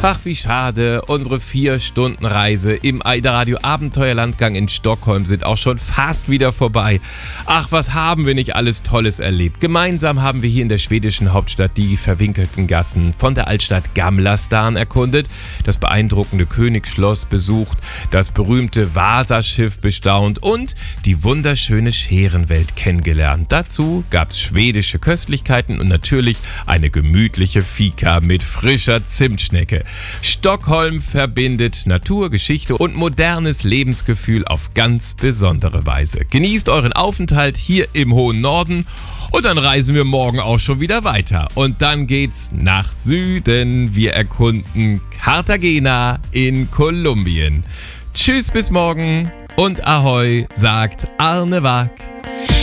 Ach, wie schade. Unsere 4-Stunden-Reise im AIDA-Radio Abenteuerlandgang in Stockholm sind auch schon fast wieder vorbei. Ach, was haben wir nicht alles Tolles erlebt. Gemeinsam haben wir hier in der schwedischen Hauptstadt die verwinkelten Gassen von der Altstadt Gamla stan erkundet, das beeindruckende Königsschloss besucht, das berühmte Vasaschiff bestaunt und die wunderschöne Scherenwelt kennengelernt. Dazu gab's schwedische Köstlichkeiten und natürlich eine gemütliche Fika mit frischer Zimtschnecke. Stockholm verbindet Natur, Geschichte und modernes Lebensgefühl auf ganz besondere Weise. Genießt euren Aufenthalt hier im hohen Norden und dann reisen wir morgen auch schon wieder weiter. Und dann geht's nach Süden. Wir erkunden Cartagena in Kolumbien. Tschüss, bis morgen und Ahoi, sagt Arne Wack.